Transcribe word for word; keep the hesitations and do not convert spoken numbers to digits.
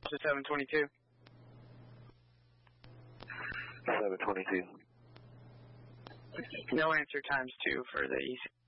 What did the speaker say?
to seven twenty-two. seven twenty-two. No answer times two for the E C.